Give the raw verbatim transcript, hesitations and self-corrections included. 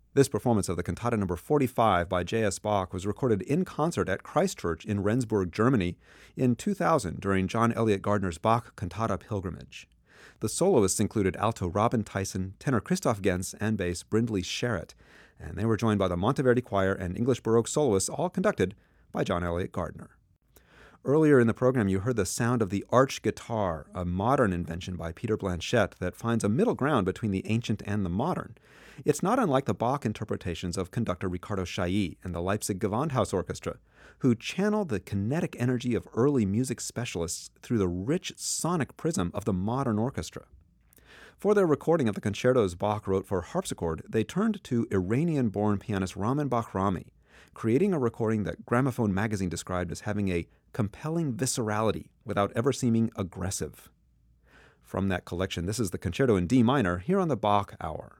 This performance of the Cantata number forty-five by J S. Bach was recorded in concert at Christ Church in Rendsburg, Germany in two thousand during John Eliot Gardner's Bach Cantata Pilgrimage. The soloists included alto Robin Tyson, tenor Christoph Gens, and bass Brindley Sherritt, and they were joined by the Monteverdi Choir and English Baroque soloists, all conducted by John Eliot Gardner. Earlier in the program, you heard the sound of the arch guitar, a modern invention by Peter Blanchette that finds a middle ground between the ancient and the modern. It's not unlike the Bach interpretations of conductor Ricardo Chailly and the Leipzig Gewandhaus Orchestra, who channeled the kinetic energy of early music specialists through the rich sonic prism of the modern orchestra. For their recording of the concertos Bach wrote for harpsichord, they turned to Iranian-born pianist Ramin Bahrami, creating a recording that Gramophone magazine described as having a compelling viscerality without ever seeming aggressive. From that collection, this is the Concerto in D minor here on the Bach Hour.